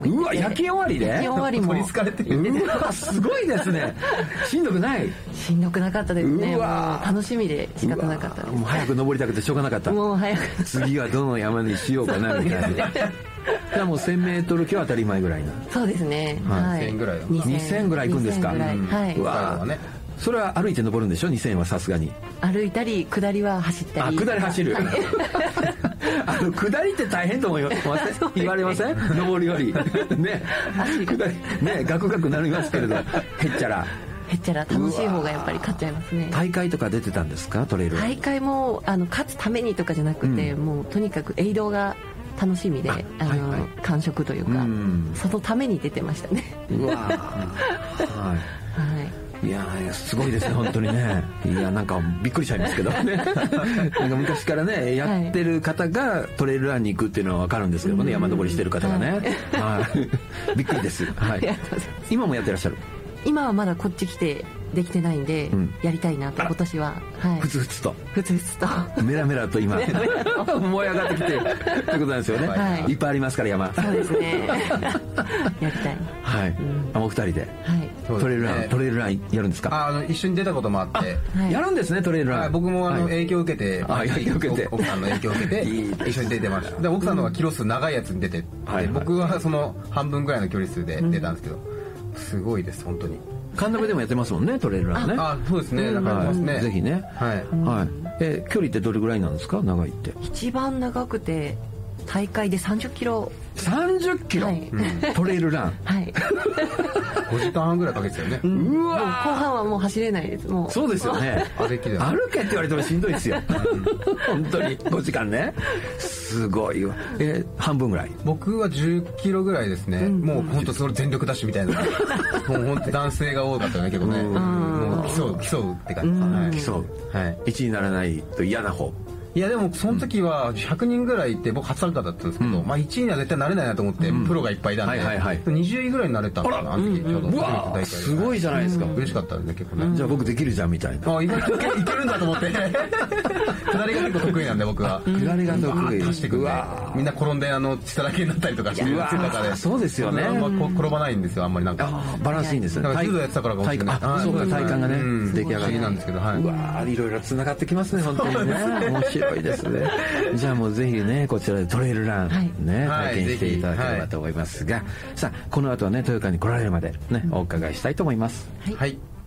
うわ、焼き終わりで焼き終わりも取りつかれてる。 うわ、すごいですね。しんどくない？ しんどくなかったですね。 うわもう楽しみで仕方なかったです。 もう早く登りたくてしょうがなかった。 もう早く。 次はどの山にしようかなみたいな。じゃあもう 1000m 級は当たり前ぐらいな。 そうですね。はい。 2000ぐらい。 2000ぐらい行くんですか？ はい。 うわ、それは歩いて登るんでしょ？ 2000はさすがに。 歩いたり下りは走ったり。 下り走る。下りって大変と思います。言われません？登るよりね。下りね、ガクガクなりますけれど、へっちゃら。 へっちゃら楽しい方がやっぱり勝っちゃいますね。 大会とか出てたんですか？トレイル。 大会も勝つためにとかじゃなくて、もうとにかくエイドが楽しみで、感触というか、そのために出てましたね。 うわはい。いやすごいですね、本当にね。いや、なんかびっくりしちゃいますけどね。なんか昔からね、やってる方がトレイルランに行くっていうのは分かるんですけどね、山登りしてる方がね。はい。びっくりです。はい。今もやってらっしゃる？ 今はまだこっち来てできてないんで、やりたいなと今年は。 ふつふつと。 ふつふつと。 メラメラと今、燃え上がってきてってことなんですよね。いっぱいありますから、山。 そうですね。やりたい。 はい。お二人で。トレイルランやるんですか？ 一緒に出たこともあって。 やるんですね、トレイルラン。 僕も影響を受けて、 奥さんの影響を受けて、一緒に出てました。で、奥さんの方がキロ数長いやつに出て、僕はその半分ぐらいの距離数で出たんですけど、すごいです、本当に。 神鍋でもやってますもんね、トレイルランね。 そうですね、なんかやってますね。 ぜひね。はい。距離ってどれぐらいなんですか？長いって。 一番長くて大会で30キロ。 30キロ、トレイルラン。 はい。 5時間半ぐらいかけてたよね。 うわ。 後半はもう走れないです。もう。 そうですよね。歩けって言われてもしんどいですよ。本当に5時間ね。すごいわ。半分ぐらい。 僕は10キロぐらいですね。もう本当それ全力ダッシュみたいな。もう本当男性が多かったね、結構ね。もう競うって感じ。 競う。1位にならないと嫌な方。 いやでもその時は100人ぐらいいて僕初参加だったんですけど、まあ1位には絶対なれないなと思ってプロがいっぱいいたんで20位ぐらいになれたのかな、あの時ちょうど。 うわすごいじゃないですか。 嬉しかったですね、結構ね。 じゃあ僕できるじゃんみたいな。 意外といけるんだと思って。下りが結構得意なんで僕は。 下りが得意。 走ってくんでみんな転んで血だらけになったりとかしてる中で。 そうですよね。 転ばないんですよ、あんまりなんか。 バランスいいんですよね。柔道やってたからかもしれない。 そうか、体幹がね出来上がりなんですけど。うわいろいろつながってきますね、本当にね。面白いですね。じゃあもうぜひね、こちらでトレイルランね、体験していただければと思いますが、さあこの後はね、豊川に来られるまでね、お伺いしたいと思います。 はい。